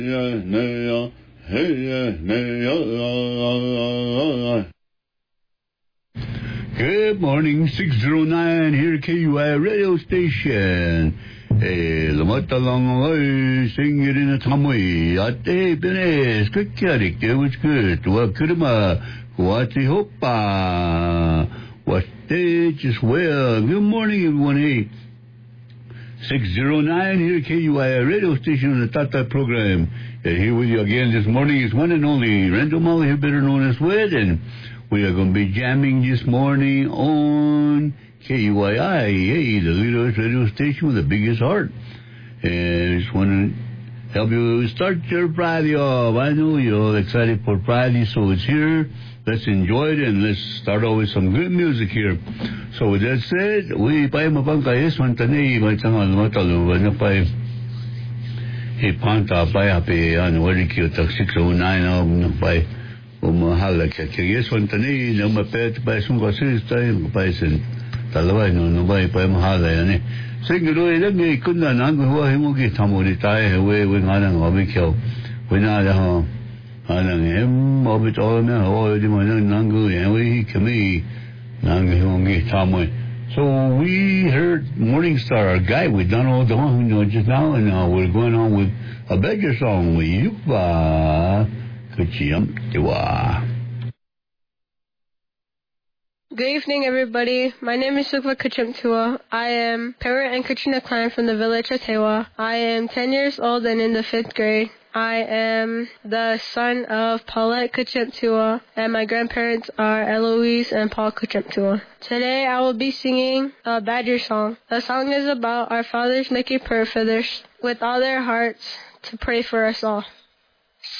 Good morning, 609 here at KUI radio station. Lamata lang sing it in a tamwe. Ate Benes, good carry, it was good. Wakurima, Wati Hopa. What stage is well. Good morning, everyone. Hey, 609 here at KUI radio station on the Tata program. And here with you again this morning is one and only Randall Molly, better known as Wed, and we are going to be jamming this morning on KUII, hey, the littlest radio station with the biggest heart. And I just want to help you start your Friday off. I know you're all excited for Friday, so it's here. Let's enjoy it, and let's start off with some good music here. So with that said, we pa mapangkayes mantane matanga matalo na pa panta pa happy and very cute 609 of pa umahala kaya mantane na mapet pa sunga sistay pa sen talaway no ba pa mahala yan siguro ilang kunna nang huwa himugi tamuri tayo we ngana ngabi kyo we na ha anang him obit all na ho di mo nang we kami nang himugi tamoy. So we heard Morning Star, our guy with Donald Dawn, just now, and we're going on with a beggar song with Yuba Kuchiyam Tiwa. Good evening, everybody. My name is Sukva Kachimtua. I am Parrot and Katrina Klein from the village of Tewa. I am 10 years old and in the 5th grade. I am the son of Paulette Kachimtua, and my grandparents are Eloise and Paul Kachimtua. Today I will be singing a Badger song. The song is about our fathers making prayer feathers with all their hearts to pray for us all.